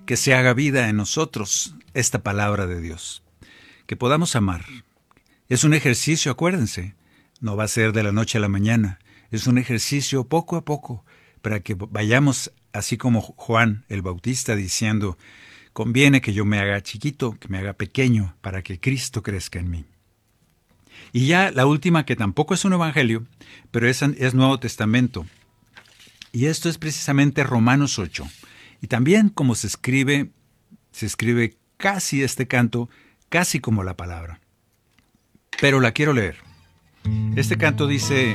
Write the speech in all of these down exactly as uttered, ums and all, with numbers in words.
que se haga vida en nosotros esta palabra de Dios, que podamos amar. Es un ejercicio, acuérdense, no va a ser de la noche a la mañana, es un ejercicio poco a poco, para que vayamos así como Juan el Bautista diciendo, conviene que yo me haga chiquito, que me haga pequeño, para que Cristo crezca en mí. Y ya la última, que tampoco es un evangelio, pero es, es Nuevo Testamento. Y esto es precisamente Romanos ocho. Y también como se escribe, se escribe casi este canto, casi como la palabra. Pero la quiero leer. Este canto dice,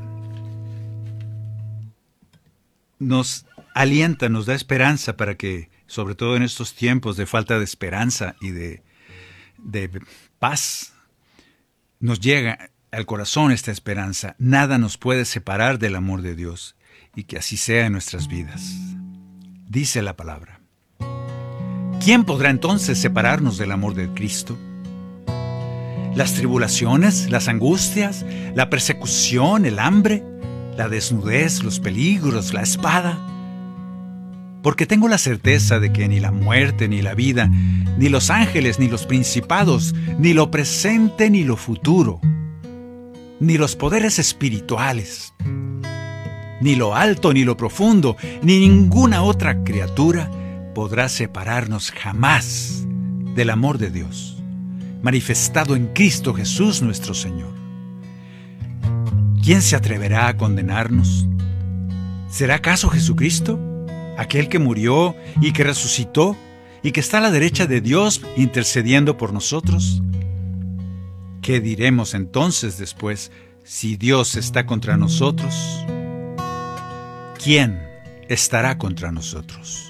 nos alienta, nos da esperanza para que, sobre todo en estos tiempos de falta de esperanza y de, de paz, nos llega al corazón esta esperanza. Nada nos puede separar del amor de Dios, y que así sea en nuestras vidas. Dice la palabra, ¿quién podrá entonces separarnos del amor de Cristo? Las tribulaciones, las angustias, la persecución, el hambre, la desnudez, los peligros, la espada. Porque tengo la certeza de que ni la muerte, ni la vida, ni los ángeles, ni los principados, ni lo presente, ni lo futuro, ni los poderes espirituales, ni lo alto, ni lo profundo, ni ninguna otra criatura podrá separarnos jamás del amor de Dios, manifestado en Cristo Jesús nuestro Señor. ¿Quién se atreverá a condenarnos? ¿Será acaso Jesucristo, aquel que murió y que resucitó y que está a la derecha de Dios intercediendo por nosotros? ¿Qué diremos entonces después si Dios está contra nosotros? ¿Quién estará contra nosotros?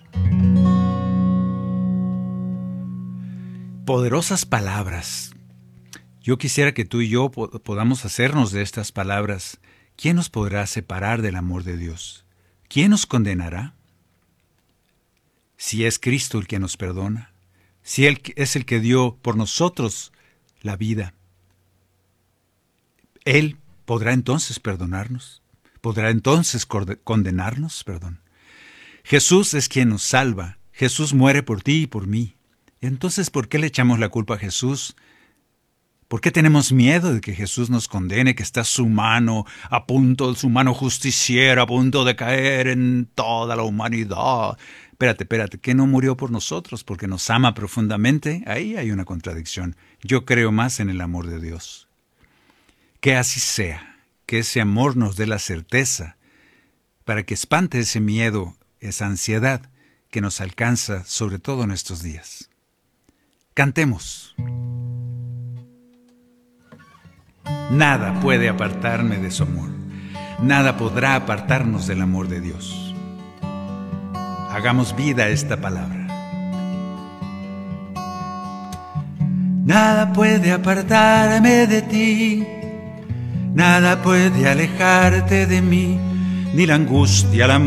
Poderosas palabras. Yo quisiera que tú y yo podamos hacernos de estas palabras. ¿Quién nos podrá separar del amor de Dios? ¿Quién nos condenará? Si es Cristo el que nos perdona, si Él es el que dio por nosotros la vida, ¿Él podrá entonces perdonarnos? ¿Podrá entonces condenarnos? Perdón. Jesús es quien nos salva. Jesús muere por ti y por mí. Entonces, ¿por qué le echamos la culpa a Jesús? ¿Por qué tenemos miedo de que Jesús nos condene, que está su mano a punto, su mano justiciera, a punto de caer en toda la humanidad? Espérate, espérate, ¿que no murió por nosotros porque nos ama profundamente? Ahí hay una contradicción. Yo creo más en el amor de Dios. Que así sea, que ese amor nos dé la certeza para que espante ese miedo, esa ansiedad que nos alcanza sobre todo en estos días. Cantemos. Nada puede apartarme de su amor. Nada podrá apartarnos del amor de Dios. Hagamos vida a esta palabra. Nada puede apartarme de ti, nada puede alejarte de mí, ni la angustia, la